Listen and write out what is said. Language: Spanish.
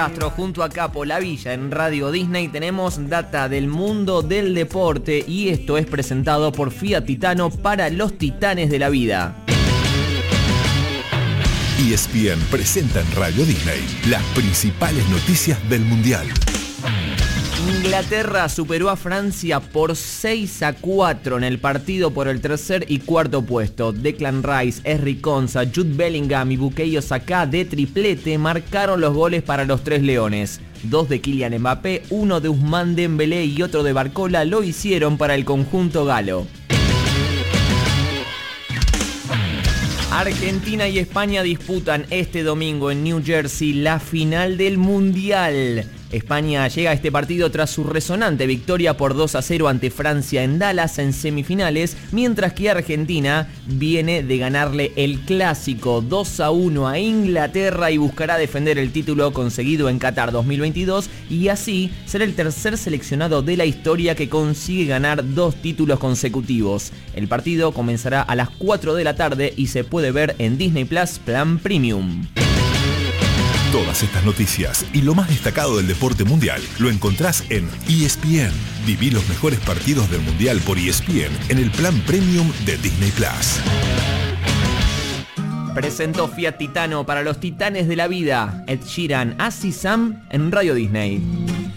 Castro junto a Capo La Villa en Radio Disney. Tenemos data del mundo del deporte y esto es presentado por Fiat Titano para los titanes de la vida. ESPN presenta en Radio Disney las principales noticias del Mundial. Inglaterra superó a Francia por 6-4 en el partido por el tercer y cuarto puesto. Declan Rice, Henry Konsa, Jude Bellingham y Bukayo Saka de triplete marcaron los goles para los tres leones. 2 de Kylian Mbappé, 1 de Ousmane Dembélé y otro de Barcola lo hicieron para el conjunto galo. Argentina y España disputan este domingo en New Jersey la final del Mundial. España llega a este partido tras su resonante victoria por 2-0 ante Francia en Dallas en semifinales, mientras que Argentina viene de ganarle el clásico 2-1 a Inglaterra y buscará defender el título conseguido en Qatar 2022 y así ser el tercer seleccionado de la historia que consigue ganar 2 títulos consecutivos. El partido comenzará a las 4 de la tarde y se puede ver en Disney Plus Plan Premium. Todas estas noticias y lo más destacado del deporte mundial lo encontrás en ESPN. Viví los mejores partidos del Mundial por ESPN en el plan Premium de Disney Plus. Presentó Fiat Titano para los titanes de la vida. Ed Sheeran, Así Sam en Radio Disney.